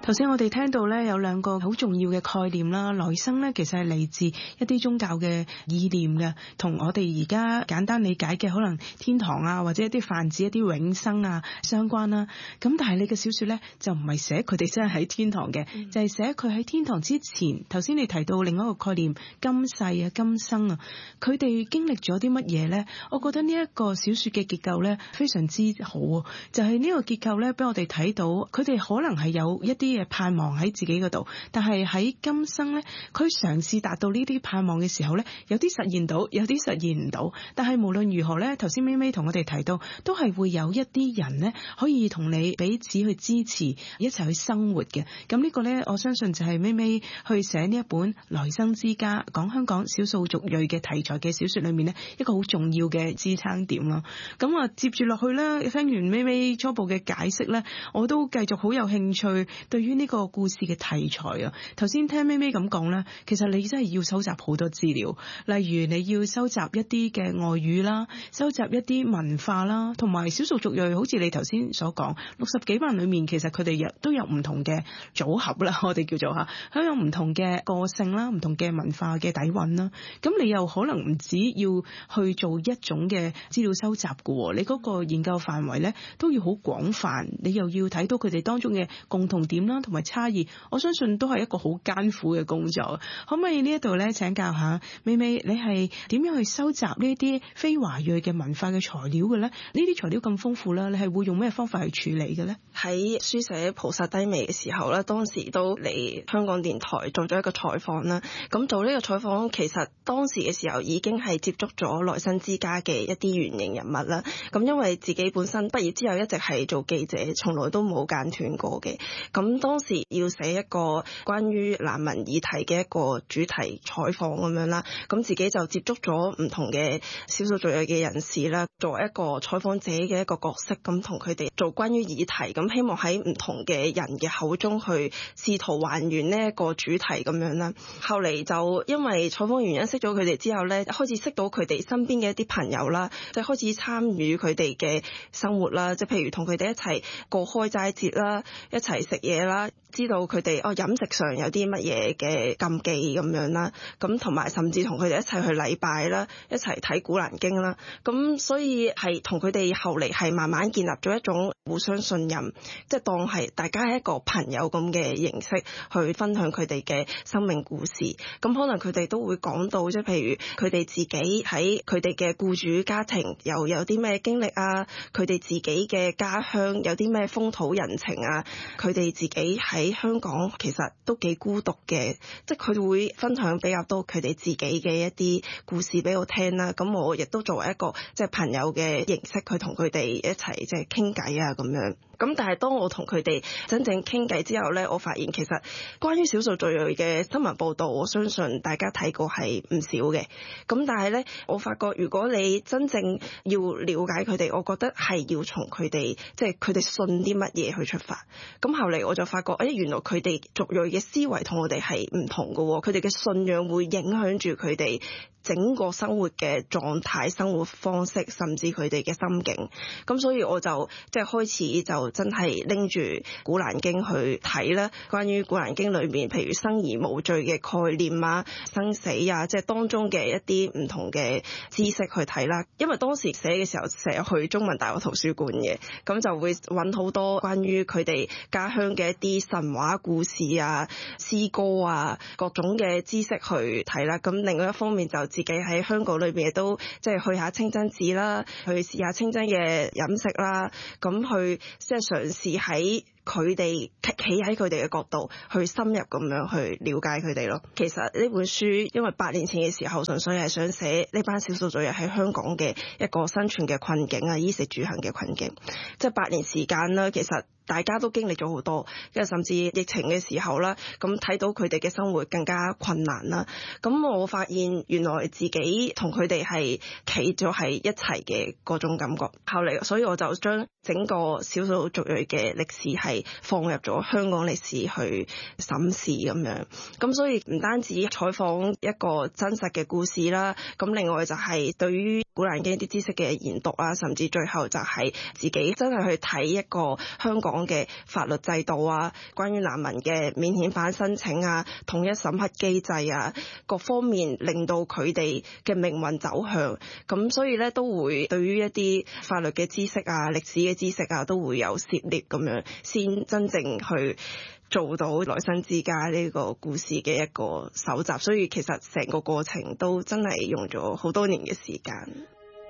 頭先我哋聽到咧有兩個好重要嘅概念啦，來生咧其實係嚟自一啲宗教嘅意念嘅，同我哋而家簡單理解嘅可能天堂啊或者一啲泛指一啲永生啊相關啦。咁但係你嘅小說咧就唔係寫佢哋真係喺天堂嘅，就係寫佢喺天堂之前。頭先你提到另一個概念今世啊今生啊，佢哋經歷咗啲乜嘢咧？我覺得呢一個小說嘅結構咧非常之好啊，就係呢個結構咧俾我哋睇到佢哋可能係有一啲嘅盼望喺自己嗰度，但係喺今生咧，佢嘗試達到呢啲盼望嘅時候咧，有啲實現到，有啲實現唔到。但係無論如何咧，頭先咪咪同我哋提到，都係會有一啲人咧可以同你彼此去支持，一齊去生活嘅。咁呢個咧，我相信就係咪咪去寫呢一本《來生之家》講香港少數族裔嘅題材嘅小說裏面咧，一個好重要嘅支撐點咯。咁啊，接住落去咧，聽完咪咪初步嘅解釋咧，我都繼續好有興趣對於呢個故事嘅題材啊。頭先聽咪咪咁講咧，其實你真係要收集好多資料，例如你要收集一啲嘅外語啦，收集一啲文化啦，同埋少數族裔，好似你頭先所講60幾萬裏面，其實佢哋都有唔同嘅組合啦，我哋叫做嚇，佢有唔同嘅個性啦，唔同嘅文化嘅底蘊啦。咁你又可能唔止要去做一種嘅資料收集嘅，你嗰個研究範圍咧都要好廣泛，你又要睇到佢哋當中嘅共同點啦，同埋差異。我相信都係一個好艱苦嘅工作。可唔可以呢一度咧請教下咪咪，你係點樣去收集呢啲非華裔嘅文化嘅材料嘅咧？呢啲材料咁豐富啦，你係會用咩方法去處理嘅咧？ 喺書寫菩薩低微嘅時候咧，當時都嚟香港電台做咗一個採訪啦。咁做呢個採訪，其實當時嘅時候已經係接觸咗來生之家嘅一啲原型人物啦。咁因為自己本身畢業之後一直係做記者，從來都冇間斷過嘅。咁當時要寫一個關於難民議題嘅一個主題採訪咁樣啦，咁自己就接觸咗唔同嘅少數族裔嘅人士啦，作為一個採訪者嘅一個角色，咁同佢哋做關於議題，咁希望喺唔同嘅人嘅口中去試圖還原呢一個主題咁樣啦。後嚟就因為採訪原因識咗佢哋之後咧，開始識到佢哋身邊嘅一啲朋友啦，即係開始參與佢哋嘅生活啦，即係譬如同佢哋一齊過開齋節啦，一齊食嘢啦，知道佢哋飲食上有啲乜嘢嘅禁忌咁樣啦，咁同埋甚至同佢哋一齊去禮拜啦，一齊睇古蘭經啦，咁所以係同佢哋後嚟係慢慢建立咗一種互相信任，即係當係大家係一個朋友咁嘅形式去分享佢哋嘅生命故事。咁可能佢哋都會講到，即係譬如佢哋自己喺佢哋嘅僱主家庭又有啲咩經歷啊，佢哋自己嘅家鄉有啲咩風土人情啊，佢哋自己喺香港其實都幾孤獨嘅，即係佢會分享比較多佢哋自己嘅一啲故事俾我聽啦。咁我亦都作為一個即係朋友嘅形式去同佢哋一齊即係傾偈啊咁樣。咁但係當我同佢哋真正傾偈之後呢，我發現其實關於少數族裔嘅新聞報導，我相信大家睇過係唔少嘅。咁但係呢，我發覺如果你真正要了解佢哋，我覺得係要從佢哋即係佢哋信啲乜嘢去出發。咁後嚟我就發覺，原來佢哋族裔嘅思維同我哋係唔同嘅喎，佢哋嘅信仰會影響住佢哋整個生活嘅狀態、生活方式，甚至佢哋嘅心境。咁所以我就即係開始就真係拎住古蘭經去睇啦，關於古蘭經裏面譬如生而無罪嘅概念啊、生死啊，即係當中嘅一啲唔同嘅知識去睇啦。因為當時寫嘅時候成日去中文大學圖書館嘅，咁就會揾好多關於佢哋家鄉嘅一啲神話故事啊、詩歌啊、各種嘅知識去睇啦。咁另外一方面就自己喺香港裏邊都即係去下清真寺啦，去試下清真嘅飲食啦，咁去即係嘗試喺佢哋企喺佢哋嘅角度去深入咁樣去了解佢哋咯。其實呢本書因為8年前嘅時候純粹係想寫呢班少數族裔喺香港嘅一個生存嘅困境啊，衣食住行嘅困境，即係8年時間啦，其實大家都經歷咗好多，因為甚至疫情嘅時候啦，咁睇到佢哋嘅生活更加困難啦。咁我發現原來自己同佢哋係企咗喺一齊嘅嗰種感覺。後嚟所以我就將整個少數族裔嘅歷史係放入咗香港歷史去審視咁樣。咁所以唔單止採訪一個真實嘅故事啦，咁另外就係對於古蘭經啲知識嘅研讀啊，甚至最後就係自己真係去睇一個香港港嘅法律制度啊，關於難民嘅免遣返申請啊，統一審核機制啊，各方面令到佢哋嘅命運走向，咁所以咧都會對於一啲法律嘅知識啊、歷史嘅知識啊，都會有涉獵咁樣，先真正去做到來生之家呢個故事嘅一個搜集。所以其實成個過程都真係用咗好多年嘅時間。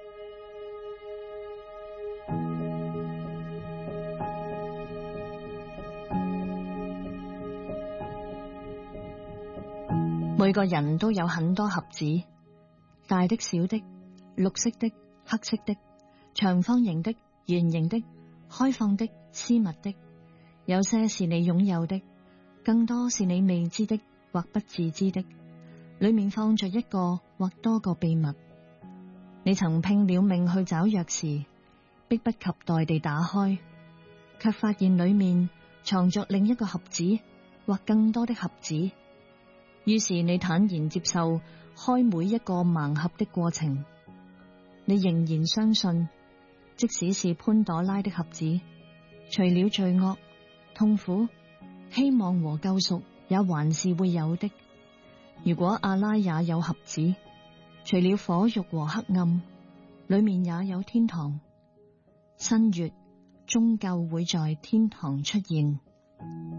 每個人都有很多盒子，大的、小的、綠色的、黑色的、長方形的、圓形的、開放的、私密的。有些是你擁有的，更多是你未知的或不自知的。裏面放着一個或多個秘密。你曾拼了命去找鑰匙，迫不及待地打開，卻發現裏面藏着另一個盒子或更多的盒子。於是你坦然接受開每一個盲盒的過程。你仍然相信，即使是潘朵拉的盒子，除了罪惡、痛苦、希望和救贖，也還是會有的。如果阿拉也有盒子，除了火獄和黑暗，裏面也有天堂。新月終究會在天堂出現。